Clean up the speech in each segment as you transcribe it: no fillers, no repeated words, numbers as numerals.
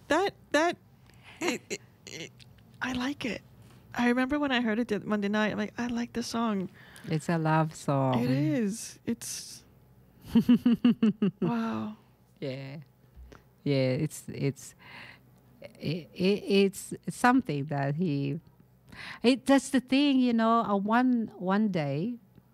that I like it. I remember when I heard it Monday night. I'm like, I like this song. It's a love song. It is. It's wow. Yeah, yeah. It's something that he. That's the thing, you know. One day,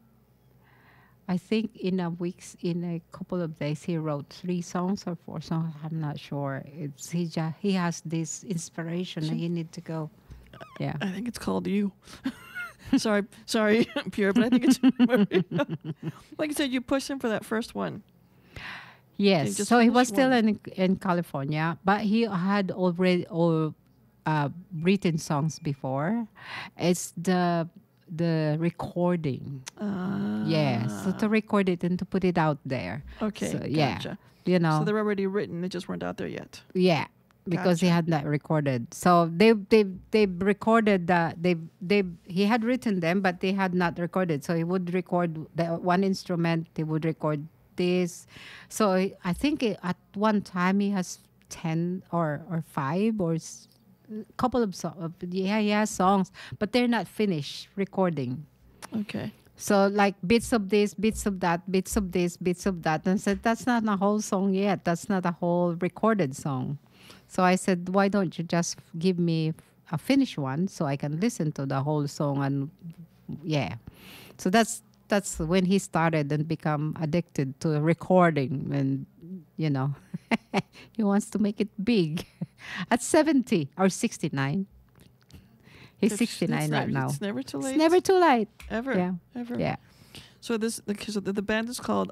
I think in a couple of days, he wrote 3 songs or 4 songs. I'm not sure. He has this inspiration that he need to go. Yeah. I think it's called You. sorry, Pierre, but I think it's like I said, you pushed him for that first one. Yes. just So he was finished still one. in California, but he had already written songs before. It's the recording. Yeah. So to record it and to put it out there. Okay, So, yeah. gotcha. You know. So they're already written. They just weren't out there yet. Yeah, because he Gotcha. had not recorded. So they recorded he had written them, but they had not recorded. So he would record the one instrument. He would record this. So I think at one time he has 10 or 5 or couple of songs. Yeah, he has songs, but they're not finished recording. Okay. So like bits of this, bits of that, bits of this, bits of that. And I said, that's not a whole song yet. That's not a whole recorded song. So I said, why don't you just give me a finished one so I can listen to the whole song? And yeah. So that's when he started and become addicted to recording, and you know, he wants to make it big. At 70 or 69. He's It's 69 right now. It's never too late. It's never too late. Ever. Yeah. Ever. Yeah. So the band is called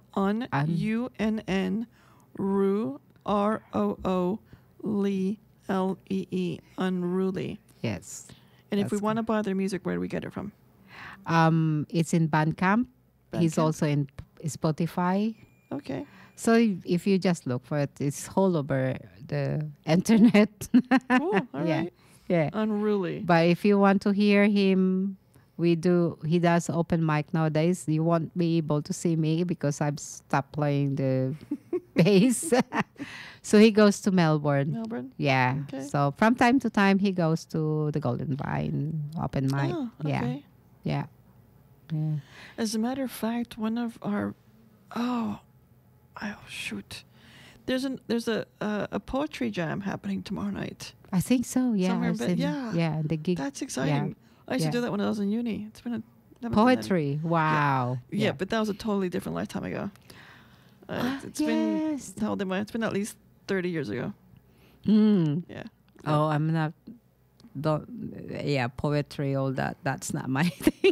UNN Roo ROO Lee LEE Unruly. Yes. And if we That's want to buy their music, where do we get it from? It's in Bandcamp. He's Bandcamp? also in Spotify. Okay. So if you just look for it, it's all over the internet. Cool. All Yeah. right. Yeah. Unruly. But if you want to hear him, he does open mic nowadays. You won't be able to see me because I've stopped playing the bass. So he goes to Melbourne. Melbourne. Yeah. Okay. So from time to time he goes to the Golden Vine open mic. Oh, Yeah. okay. Yeah. Yeah. As a matter of fact, one of our shoot. There's a poetry jam happening tomorrow night. I think so. Yeah. Somewhere in I've Bed- seen- yeah. Yeah. The gig. That's exciting. I used Yeah. to do that when I was in uni. It's been never done that. Poetry. Wow. Yeah, but that was a totally different lifetime ago. It's yes. been how old am I? It's been at least 30 years ago. Mm. Yeah. Oh, I'm not. Don't. Yeah, poetry. All that. That's not my thing.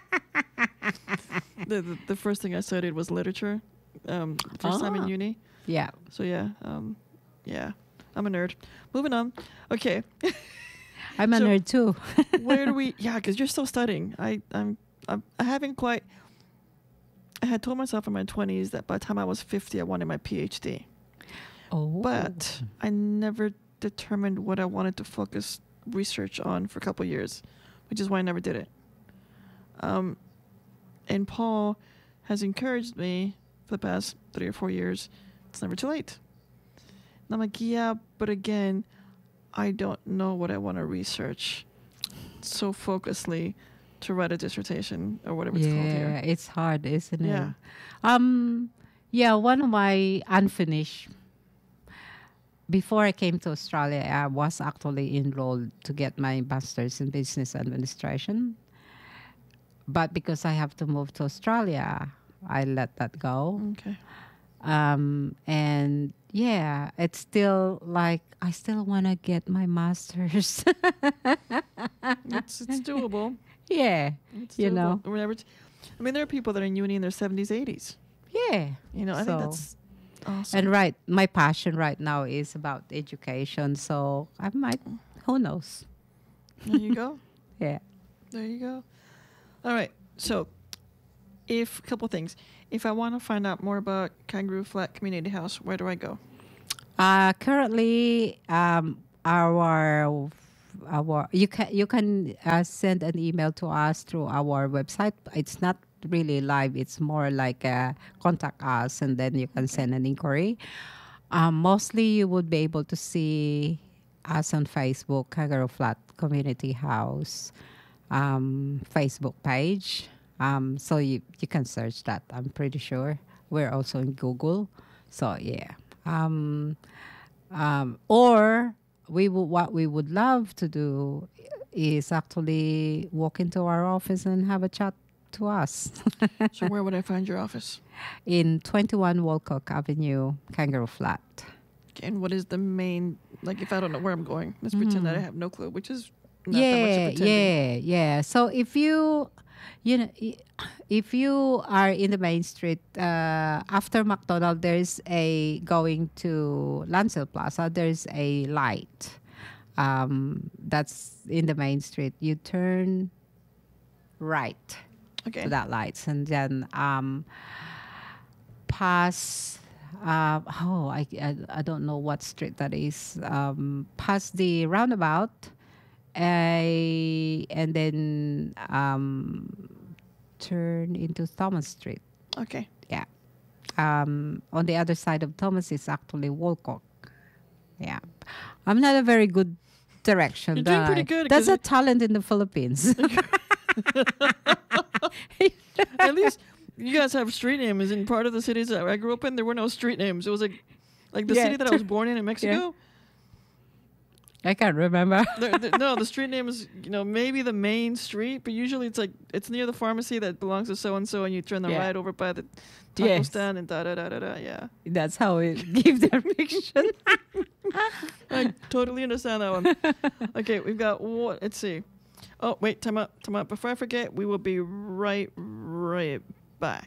The first thing I studied was literature. First time in uni. Yeah. So yeah, I'm a nerd. Moving on. Okay. I'm a So- nerd too. Where do we? Yeah, because you're still studying. I haven't quite. I had told myself in my 20s that by the time I was 50, I wanted my PhD. Oh. But I never determined what I wanted to focus research on for a couple of years, which is why I never did it. And Paul has encouraged me for the past 3 or 4 years. It's never too late. And I'm like, yeah, but again, I don't know what I want to research so focusedly to write a dissertation or whatever it's called Yeah, here. it's hard, isn't it? Yeah. Yeah, one of my unfinished. Before I came to Australia, I was actually enrolled to get my master's in business administration. But because I have to move to Australia, I let that go. Okay. And yeah, it's still like I still want to get my master's. It's doable. Yeah, It's you doable. know. Whenever I mean, there are people that are in uni in their 70s, 80s. Yeah. You know, I think So- that's awesome. And right, my passion right now is about education. So I might, who knows? There you go. Yeah. There you go. All right. So, a couple things. If I want to find out more about Kangaroo Flat Community House, where do I go? Currently, our you can send an email to us through our website. It's not really live. It's more like contact us, and then you can send an inquiry. Mostly, you would be able to see us on Facebook, Kangaroo Flat Community House Facebook page. So you can search that, I'm pretty sure. We're also in Google. So, yeah. Or what we would love to do is actually walk into our office and have a chat to us. So where would I find your office? In 21 Wolcott Avenue, Kangaroo Flat. Okay, and what is the main, like if I don't know where I'm going, let's pretend that I have no clue, which is not that much of pretending. Yeah. So if if you are in the main street, after McDonald, there's a going to Lancel Plaza, there's a light. That's in the main street. You turn right Okay. to that lights, and then pass. I don't know what street that is. Past the roundabout, and then turn into Thomas Street. Okay. Yeah. On the other side of Thomas is actually Wolcott. Yeah. I'm not a very good direction. You're doing pretty good. That's a talent in the Philippines. At least you guys have street names. In part of the cities that I grew up in, there were no street names. It was like the city that I was born in Mexico. I can't remember. No, the street name is, maybe the main street, but usually it's near the pharmacy that belongs to so and so, and you turn the right over by the taco stand and da da da da da. Yeah, that's how it gives direction. I totally understand that one. Okay, we've got what? Let's see. Oh wait, time out. Before I forget, we will be right back.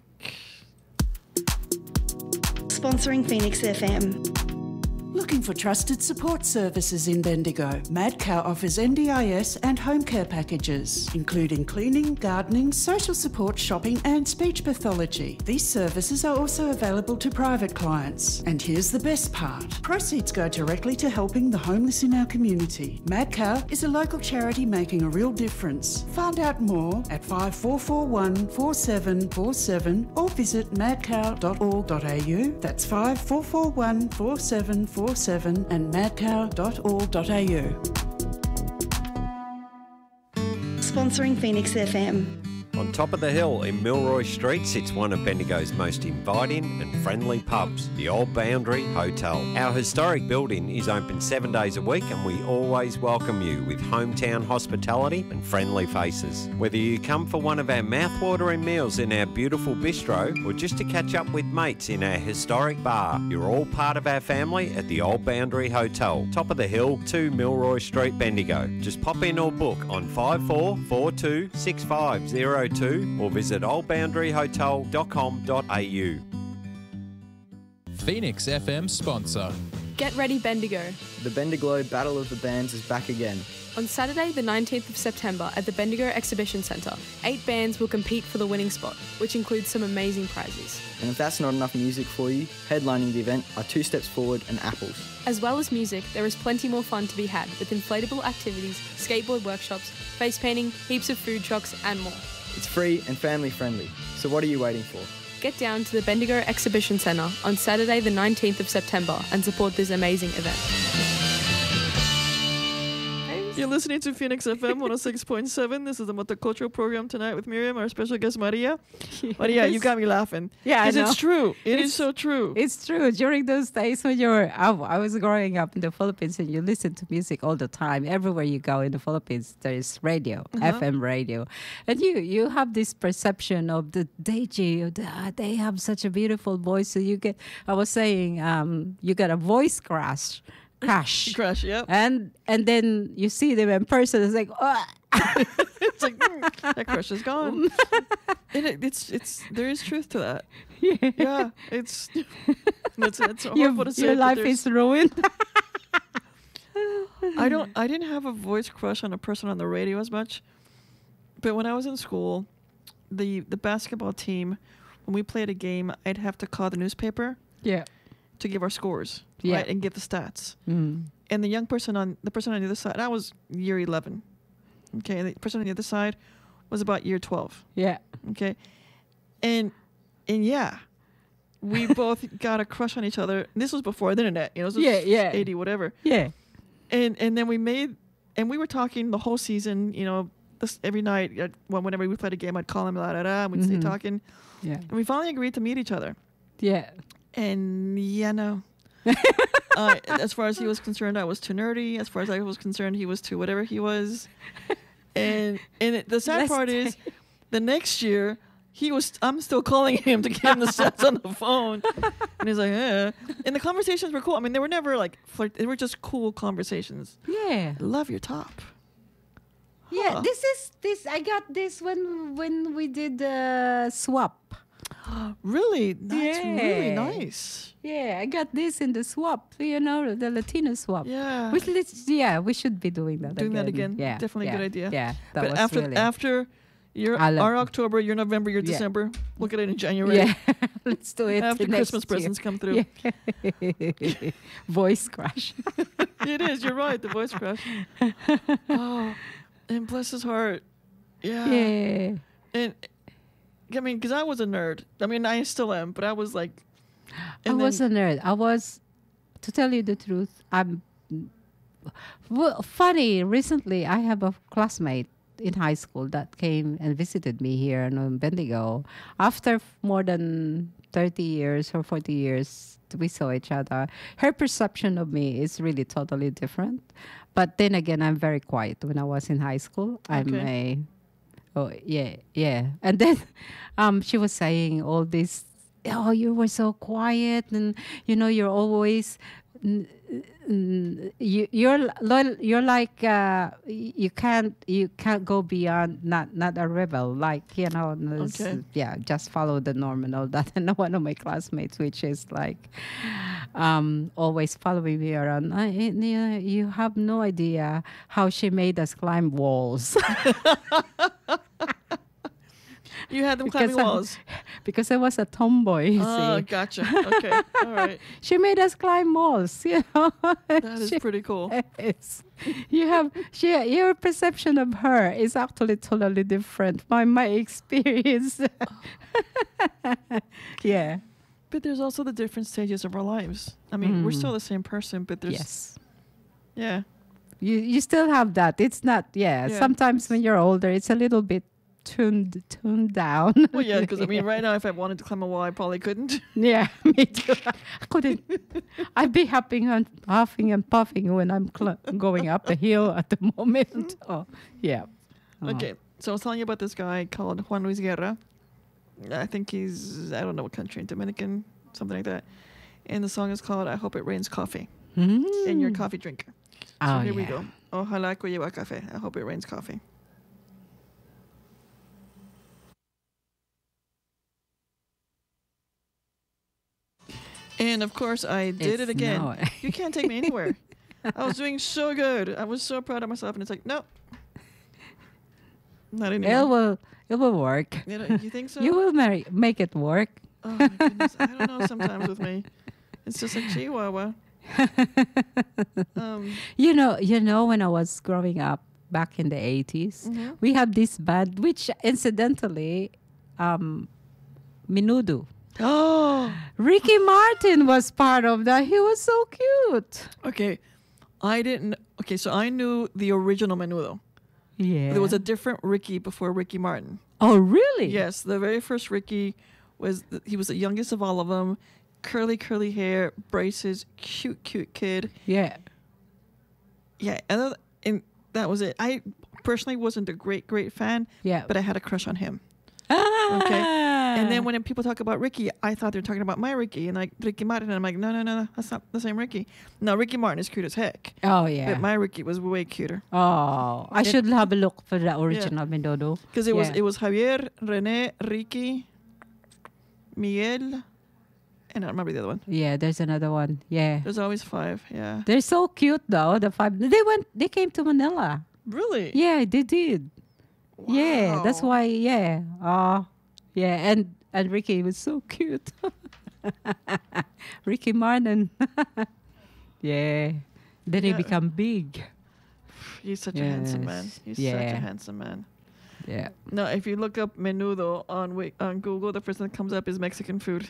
Sponsoring Phoenix FM. Looking for trusted support services in Bendigo? Mad Cow offers NDIS and home care packages, including cleaning, gardening, social support, shopping and speech pathology. These services are also available to private clients. And here's the best part. Proceeds go directly to helping the homeless in our community. Mad Cow is a local charity making a real difference. Find out more at 5441 4747 or visit madcow.org.au. That's 5441 4747 and madcow.org.au. Sponsoring Phoenix FM. On top of the hill in Milroy Street sits one of Bendigo's most inviting and friendly pubs, the Old Boundary Hotel. Our historic building is open 7 days a week and we always welcome you with hometown hospitality and friendly faces. Whether you come for one of our mouth-watering meals in our beautiful bistro or just to catch up with mates in our historic bar, you're all part of our family at the Old Boundary Hotel, top of the hill, 2 Milroy Street, Bendigo. Just pop in or book on 5442 6502 or visit oldboundaryhotel.com.au. Phoenix FM sponsor. Get ready, Bendigo. The Bendigo Battle of the Bands is back again. On Saturday, the 19th of September at the Bendigo Exhibition Centre, 8 bands will compete for the winning spot, which includes some amazing prizes. And if that's not enough music for you, headlining the event are Two Steps Forward and Apples. As well as music, there is plenty more fun to be had with inflatable activities, skateboard workshops, face painting, heaps of food trucks and more. It's free and family friendly, so what are you waiting for? Get down to the Bendigo Exhibition Centre on Saturday the 19th of September and support this amazing event. You're listening to Phoenix FM 106.7. This is the Multicultural Program tonight with Miriam, our special guest Maria. Yes. Maria, you got me laughing. Yeah, because it's true. It is so true. It's true. During those days when I was growing up in the Philippines and you listen to music all the time. Everywhere you go in the Philippines, there is radio, FM radio. And you have this perception of the DJ, they have such a beautiful voice. So I was saying, you get a voice crash. Crash, yeah. And then you see them in person. It's like, oh. It's like that crush is gone. And it's there is truth to that. Yeah, it's horrible to say. Your life is ruined. I didn't have a voice crush on a person on the radio as much, but when I was in school, the basketball team, when we played a game, I'd have to call the newspaper. Yeah. To give our scores, yeah. Right, and give the stats. Mm. And the person on the other side, I was year 11. Okay, and the person on the other side was about year 12. Yeah. Okay, and yeah, we both got a crush on each other. And this was before the internet, this was 80 whatever. Yeah. and then we were talking the whole season. You know, this every night. Whenever we played a game, I'd call him, and we'd stay talking. Yeah. And we finally agreed to meet each other. Yeah. And no. As far as he was concerned, I was too nerdy. As far as I was concerned, he was too whatever he was. And the sad part is, the next year, I'm still calling him to get him the stats on the phone. And he's like, And the conversations were cool. I mean, they were never like they were just cool conversations. Yeah. I love your top. Yeah, I got this when we did swap. Really? That's really nice. Yeah, I got this in the swap, the Latino swap. Yeah. We should be doing that Doing again. that again. Yeah. Definitely a good idea. Yeah. But after our October, your November, your December, look at it in January. Yeah. Let's do it. After Christmas presents come through. Yeah. Voice crash. It is, you're right, the voice crash. Oh, and bless his heart. Yeah. Yeah. And I mean, because I was a nerd. I mean, I still am, but I was like... I was a nerd. To tell you the truth, funny, recently I have a classmate in high school that came and visited me here in Bendigo. After more than 30 years or 40 years, we saw each other. Her perception of me is really totally different. But then again, I'm very quiet when I was in high school. Oh, yeah. And then she was saying all this, you were so quiet and, you're always, you're like, you can't go beyond, not a rebel, like, just follow the norm and all that. And one of my classmates, which is like, always following me around, you have no idea how she made us climb walls. You had them climbing walls? Because I was a tomboy, you see. Gotcha. Okay. All right. She made us climb walls, That is pretty cool. Your perception of her is actually totally different by my experience. Yeah. But there's also the different stages of our lives. I mean, we're still the same person, but there's... Yes. Yeah. You still have that. It's not, sometimes when you're older, it's a little bit tuned down. Well, yeah, because I mean, right now, if I wanted to climb a wall, I probably couldn't. Yeah, me too. I couldn't. I'd be huffing and puffing when I'm going up a hill at the moment. Oh, yeah. Okay, so I was telling you about this guy called Juan Luis Guerra. I think I don't know what country, Dominican, something like that. And the song is called I Hope It Rains Coffee. And you're a coffee drinker. So here we go. Ojalá que lleva café. I hope it rains coffee. And of course, I did it again. No. You can't take me anywhere. I was doing so good. I was so proud of myself, and it's like, no, not anymore. It will work. You think so? You will make it work. Oh my goodness, I don't know. Sometimes with me, it's just like Chihuahua. You know, when I was growing up back in the 80s, we had this band, which incidentally, Menudo. Oh, Ricky Martin was part of that. He was so cute. Okay, so I knew the original Menudo. Yeah. There was a different Ricky before Ricky Martin. Oh, really? Yes, the very first Ricky he was the youngest of all of them. Curly hair, braces, cute kid. Yeah. Yeah, and that was it. I personally wasn't a great fan. Yeah. But I had a crush on him. Okay. And then when people talk about Ricky, I thought they were talking about my Ricky and like Ricky Martin. And I'm like, no, that's not the same Ricky. No, Ricky Martin is cute as heck. Oh, yeah. But my Ricky was way cuter. Oh, I should have a look for the original Menudo. Because it was Javier, Rene, Ricky, Miguel, and I don't remember the other one. Yeah, there's another one. Yeah. There's always 5. Yeah. They're so cute though. The 5. They came to Manila. Really? Yeah, they did. Wow. Yeah, that's why. Yeah. Yeah, and Ricky was so cute. Ricky Martin. Yeah. Then he become big. He's such a handsome man. He's such a handsome man. Yeah. No, if you look up Menudo on Google, the first thing that comes up is Mexican food.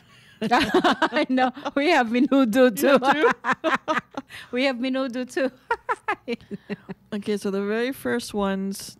I know. We have Menudo too. We have Menudo too. Okay, so the very first ones.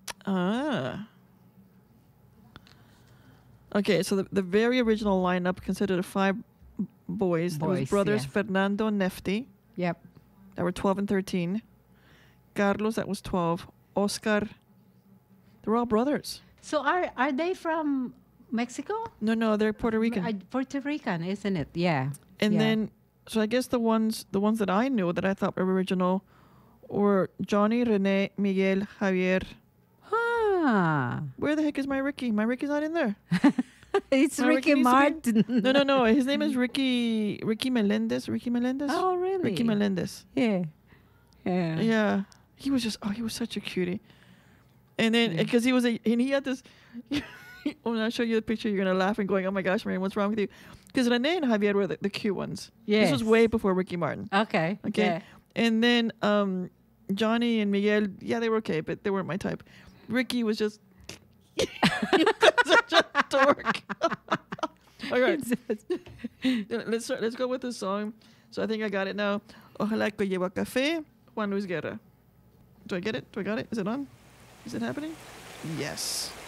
Okay, so the very original lineup consisted of 5 boys. There was Boys, brothers yeah. Fernando and Nefti Yep. that were 12 and 13. Carlos, that was 12. Oscar. They're all brothers. So are they from Mexico? No, they're Puerto Rican. Puerto Rican, isn't it? Yeah. And Yeah. then, so I guess the ones that I knew that I thought were original were Johnny, Rene, Miguel, Javier. Where the heck is my Ricky? My Ricky's not in there. It's My Ricky needs to be- Martin. No. His name is Ricky Melendez. Ricky Melendez? Oh, really? Ricky Melendez. Yeah. Yeah. He was such a cutie. And then, because and he had this, when I show you the picture, you're going to laugh and going, oh my gosh, Marian, what's wrong with you? Because Rene and Javier were the cute ones. This was Yes. way before Ricky Martin. Okay. Okay. Yeah. And then Johnny and Miguel, yeah, they were okay, but they weren't my type. Ricky was just such a dork. All right. Let's go with the song. So I think I got it now. Ojalá que lleva café, Juan Luis Guerra. Do I get it? Do I got it? Is it on? Is it happening? Yes.